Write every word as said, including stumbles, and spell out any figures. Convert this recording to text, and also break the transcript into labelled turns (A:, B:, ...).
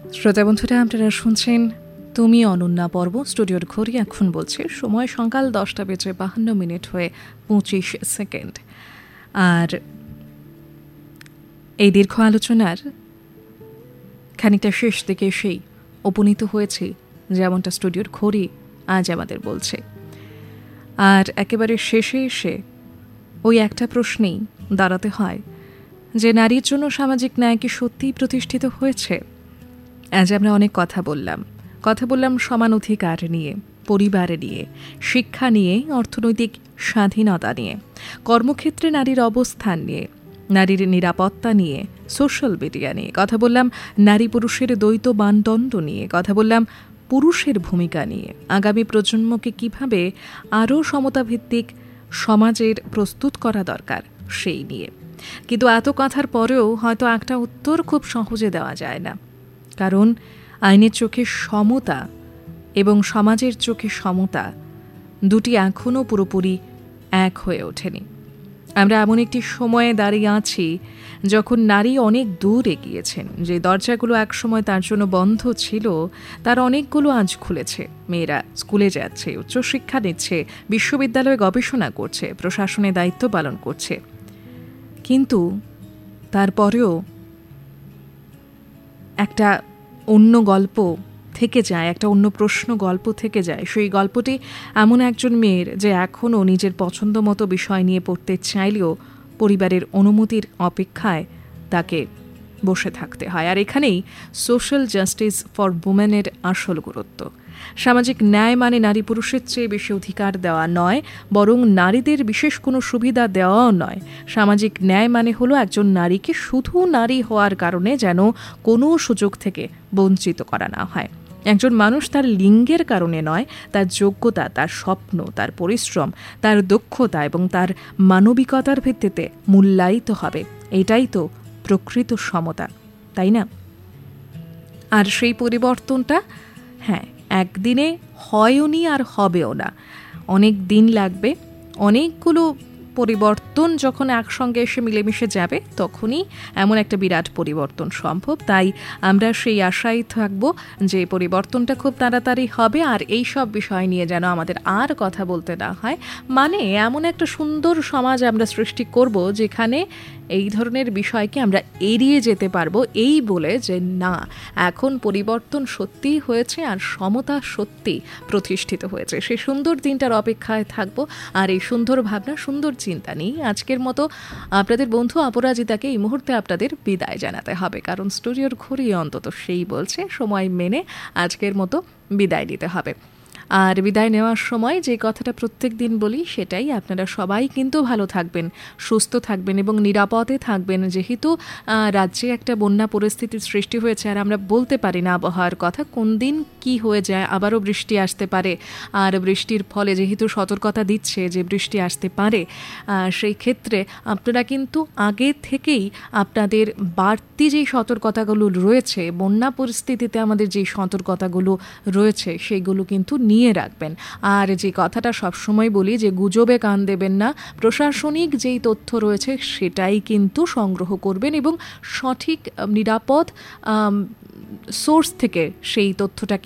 A: শ্রোতা বন্ধুরা, আপনারা শুনছেন তুমি অনন্যা পর্ব। স্টুডিওর ঘড়ি এখন বলছে সময় সকাল দশটা বেজে বাহান্ন মিনিট হয়ে পঁচিশ সেকেন্ড। আর এই দীর্ঘ আলোচনার খানিকটা শেষ দিকে এসেই উপনীত হয়েছি, যেমনটা স্টুডিওর ঘড়ি আজ আমাদের বলছে। আর একেবারে শেষে এসে ওই একটা প্রশ্নেই দাঁড়াতে হয় যে নারীর জন্য সামাজিক ন্যায় কি সত্যিই প্রতিষ্ঠিত হয়েছে? আজ আমরা অনেক কথা বললাম কথা বললাম সমান অধিকার নিয়ে, পরিবার নিয়ে, শিক্ষা নিয়ে, অর্থনৈতিক স্বাধীনতা নিয়ে, কর্মক্ষেত্রে নারীর অবস্থান নিয়ে, নারীর নিরাপত্তা নিয়ে, সোশ্যাল মিডিয়া নিয়ে কথা বললাম, নারী পুরুষের দ্বৈত মানদণ্ড নিয়ে কথা বললাম, পুরুষের ভূমিকা নিয়ে, আগামী প্রজন্মকে কিভাবে আরও সমতাভিত্তিক সমাজের প্রস্তুত করা দরকার সেই নিয়ে। কিন্তু এত কথার পরেও হয়তো একটা উত্তর খুব সহজে দেওয়া যায় না, কারণ আইনের চোখে সমতা এবং সমাজের চোখে সমতা দুটি এখনও পুরোপুরি এক হয়ে ওঠেনি। আমরা এমন একটি সময়ে দাঁড়িয়ে আছি যখন নারী অনেক দূর এগিয়েছেন। যে দরজাগুলো একসময় তার জন্য বন্ধ ছিল, তার অনেকগুলো আজ খুলেছে। মেয়েরা স্কুলে যাচ্ছে, উচ্চশিক্ষা নিচ্ছে, বিশ্ববিদ্যালয়ে গবেষণা করছে, প্রশাসনে দায়িত্ব পালন করছে। কিন্তু তারপরেও একটা অন্য গল্প থেকে যায়, একটা অন্য প্রশ্ন গল্প থেকে যায়। সেই গল্পটি এমন একজন মেয়ের যে এখনও নিজের পছন্দ মতো বিষয় নিয়ে পড়তে চাইলেও পরিবারের অনুমতির অপেক্ষায় তাকে বসে থাকতে হয়। আর এখানেই সোশ্যাল জাস্টিস ফর উমেনের আসল গুরুত্ব। সামাজিক ন্যায় মানে নারী পুরুষের চেয়ে বেশি অধিকার দেওয়া নয়, বরং নারীদের বিশেষ কোনো সুবিধা দেওয়াও নয়। সামাজিক ন্যায় মানে হলো একজন নারীকে শুধু নারী হওয়ার কারণে যেন কোনো সুযোগ থেকে বঞ্চিত করা না হয়। একজন মানুষ তার লিঙ্গের কারণে নয়, তার যোগ্যতা, তার স্বপ্ন, তার পরিশ্রম, তার দক্ষতা এবং তার মানবিকতার ভিত্তিতে মূল্যায়িত হবে। এটাই তো প্রকৃত সমতা, তাই না? আর সেই পরিবর্তনটা হ্যাঁ একদিনে হয়ওনি আর হবেও না, অনেক দিন লাগবে। অনেকগুলো পরিবর্তন যখন একসঙ্গে এসে মিলেমিশে যাবে তখনই এমন একটা বিরাট পরিবর্তন সম্ভব। তাই আমরা সেই আশায় থাকব যে পরিবর্তনটা খুব তাড়াতাড়ি হবে। আর এই সব বিষয় নিয়ে যেন আমাদের আর কথা বলতে না হয়, মানে এমন একটা সুন্দর সমাজ আমরা সৃষ্টি করব যেখানে এই ধরনের বিষয়কে আমরা এড়িয়ে যেতে পারবো, এই বলে যে না, এখন পরিবর্তন সত্যিই হয়েছে আর সমতা সত্যি প্রতিষ্ঠিত হয়েছে। সেই সুন্দর দিনটার অপেক্ষায় থাকবো। আর এই সুন্দর ভাবনা, সুন্দর চিন্তা নিয়ে আজকের মতো আপনাদের বন্ধু অপরাজিতাকে এই মুহূর্তে আপনাদের বিদায় জানাতে হবে, কারণ স্টুডিওর ঘড়ি অন্তত সেই বলছে সময় মেনে আজকের মতো বিদায় নিতে হবে। আর বিদায় নেওয়ার সময় যে কথাটা প্রত্যেক দিন বলি সেটাই, আপনারা সবাই কিন্তু ভালো থাকবেন, সুস্থ থাকবেন এবং নিরাপদে থাকবেন। যেহেতু রাজ্যে একটা বন্যা পরিস্থিতির সৃষ্টি হয়েছে আর আমরা বলতে পারি না আবহাওয়ার কথা, কোন দিন কি হয়ে যায়, আবারও বৃষ্টি আসতে পারে। আর বৃষ্টির ফলে যেহেতু সতর্কতা দিচ্ছে যে বৃষ্টি আসতে পারে, সেই ক্ষেত্রে আপনারা কিন্তু আগে থেকেই আপনাদের বাড়তি যেই সতর্কতাগুলো রয়েছে, বন্যা পরিস্থিতিতে আমাদের যেই সতর্কতাগুলো রয়েছে সেইগুলো কিন্তু নিয়ে রাখবেন। আর যে কথাটা সবসময় বলি যে গুজবে কান দেবেন না, প্রশাসনিক যেই তথ্য রয়েছে সেটাই কিন্তু সংগ্রহ করবেন এবং সঠিক নিরাপদ সোর্স থেকে সেই তথ্যটাকে